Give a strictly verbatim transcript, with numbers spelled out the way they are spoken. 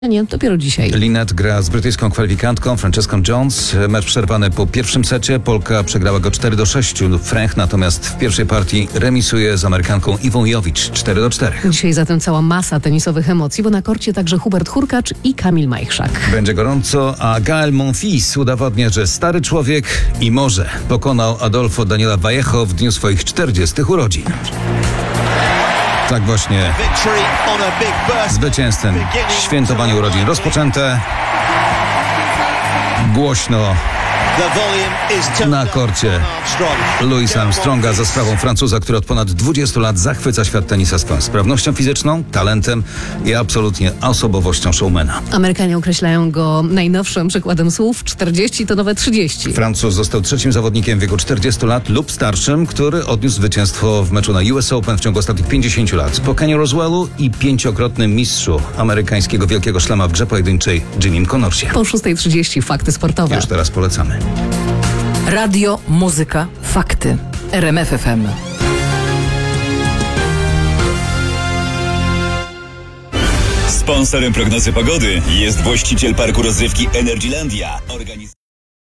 Nie, dopiero dzisiaj. Linette gra z brytyjską kwalifikantką Franceską Jones. Mecz przerwany po pierwszym secie. Polka przegrała go cztery do sześciu. Fręch natomiast w pierwszej partii remisuje z Amerykanką Iwą Jowicz cztery do czterech. Dzisiaj zatem cała masa tenisowych emocji, bo na korcie także Hubert Hurkacz i Kamil Majchrzak. Będzie gorąco, a Gael Monfils udowodnia, że stary człowiek i może pokonał Adolfo Daniela Vallejo w dniu swoich czterdziestych urodzin. Tak właśnie, zwycięstwem świętowanie urodzin rozpoczęte. Głośno na korcie Louis Armstronga za sprawą Francuza, który od ponad dwudziestu lat zachwyca świat tenisa swoją sprawnością fizyczną, talentem i absolutnie osobowością showmana. Amerykanie określają go najnowszym przykładem słów czterdzieści to nowe trzydzieści. Francuz został trzecim zawodnikiem w wieku czterdziestu lat lub starszym, który odniósł zwycięstwo w meczu na U S Open w ciągu ostatnich pięćdziesięciu lat. Po Keniu Roswellu i pięciokrotnym mistrzu amerykańskiego wielkiego szlema w grze pojedynczej Jimim Connorsie. Po szóstej trzydzieści fakty sportowe. Już teraz polecamy. Radio, muzyka, fakty. R M F F M. Sponsorem prognozy pogody jest właściciel parku rozrywki Energylandia. Organiz-